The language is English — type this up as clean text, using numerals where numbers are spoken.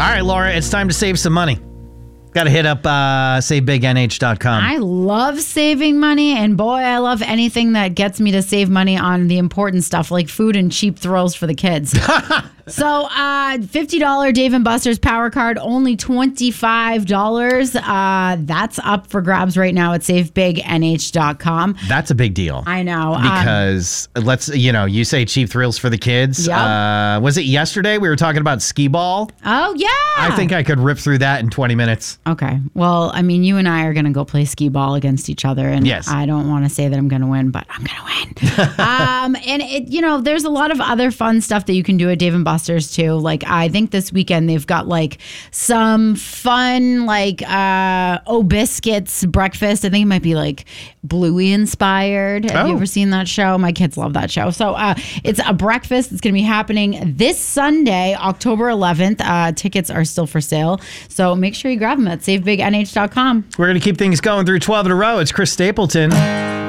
right, Laura, it's time to save some money. Got to hit up SaveBigNH.com. I love saving money, and boy, I love anything that gets me to save money on the important stuff like food and cheap thrills for the kids. So, $50 Dave & Buster's Power Card, only $25. That's up for grabs right now at SaveBigNH.com. That's a big deal. I know. Because you say cheap thrills for the kids. Yep. Was it yesterday we were talking about skee ball? Oh, yeah. I think I could rip through that in 20 minutes. Okay. Well, I mean, you and I are going to go play skee ball against each other. And yes. I don't want to say that I'm going to win, but I'm going to win. And there's a lot of other fun stuff that you can do at Dave & Buster's too. Like, I think this weekend they've got like some fun, like, biscuits breakfast. I think it might be like Bluey inspired. Have you ever seen that show? My kids love that show. So it's a breakfast. It's going to be happening this Sunday, October 11th. Tickets are still for sale. So make sure you grab them at SaveBigNH.com. We're going to keep things going through 12 in a row. It's Chris Stapleton.